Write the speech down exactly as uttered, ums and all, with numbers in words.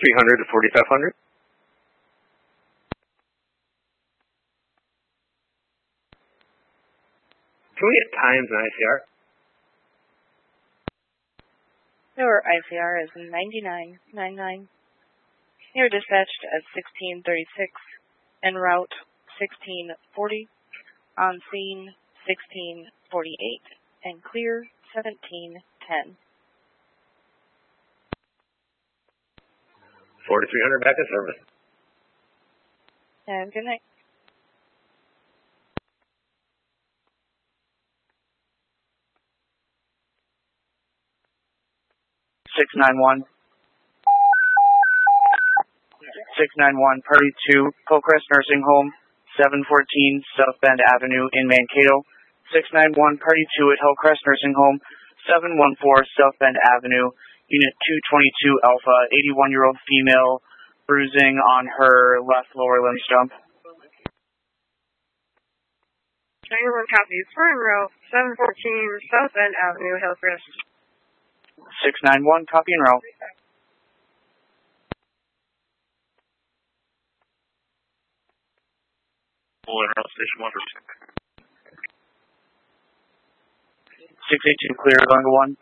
forty-three hundred to forty-five hundred. Can we get times in I C R? Your I C R is ninety-nine ninety-nine. You're dispatched at sixteen thirty-six, en route sixteen forty, on scene sixteen forty-eight, and clear seventeen ten. forty-three hundred back in service. And good night. six nine one. six nine one, Party two, Hillcrest Nursing Home, seven fourteen South Bend Avenue in Mankato. six nine one, Party two at Hillcrest Nursing Home, seven one four South Bend Avenue, Unit two twenty-two Alpha, eighty-one-year-old female, bruising on her left lower limb stump. ninety-one copies, for en route, seven fourteen South Bend Avenue, Hillcrest. six nine one, copy en route. Full en route, station one percent. six eight two, clear, going to one.